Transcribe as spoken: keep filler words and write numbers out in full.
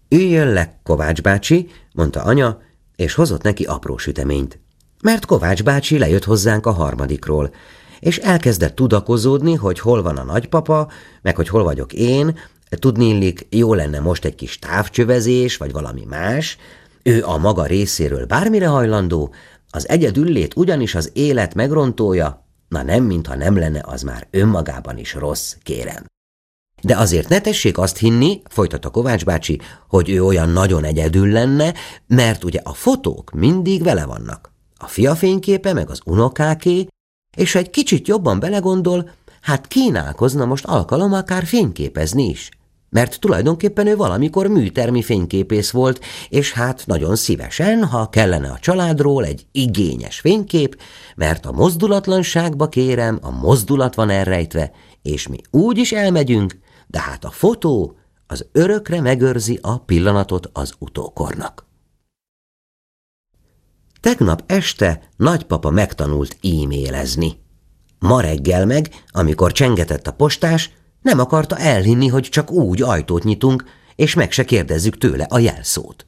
Üljön le, Kovács bácsi, mondta anya, és hozott neki apró süteményt. Mert Kovács bácsi lejött hozzánk a harmadikról, és elkezdett tudakozódni, hogy hol van a nagypapa, meg hogy hol vagyok én. Tudniillik, jó lenne most egy kis távcsövezés, vagy valami más. Ő a maga részéről bármire hajlandó, az egyedüllét ugyanis az élet megrontója, na nem, mintha nem lenne az már önmagában is rossz, kérem. De azért ne tessék azt hinni, folytatta Kovács bácsi, hogy ő olyan nagyon egyedül lenne, mert ugye a fotók mindig vele vannak. A fia fényképe, meg az unokáké, és ha egy kicsit jobban belegondol, hát kínálkozna most alkalom akár fényképezni is. Mert tulajdonképpen ő valamikor műtermi fényképész volt, és hát nagyon szívesen, ha kellene a családról egy igényes fénykép, mert a mozdulatlanságba, kérem, a mozdulat van elrejtve, és mi úgy is elmegyünk, de hát a fotó az örökre megőrzi a pillanatot az utókornak. Tegnap este nagypapa megtanult e-mailezni. Ma reggel meg, amikor csengetett a postás, nem akarta elhinni, hogy csak úgy ajtót nyitunk, és meg se kérdezzük tőle a jelszót.